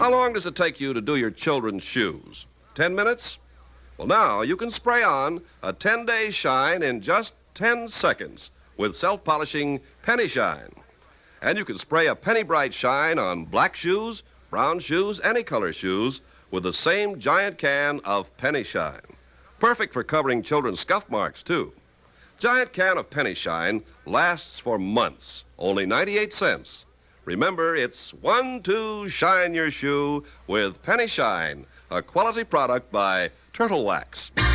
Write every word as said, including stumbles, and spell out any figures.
How long does it take you to do your children's shoes? Ten minutes? Well, now you can spray on a ten-day shine in just ten seconds with self-polishing Penny Shine. And you can spray a Penny Bright shine on black shoes, brown shoes, any color shoes with the same giant can of Penny Shine. Perfect for covering children's scuff marks, too. Giant can of Penny Shine lasts for months, only ninety-eight cents. Remember, it's one, two, shine your shoe with Penny Shine, a quality product by Turtle Wax.